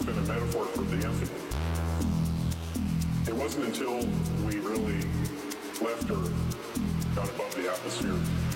been a metaphor for the infinite. It wasn't until we really left Earth, got above the atmosphere,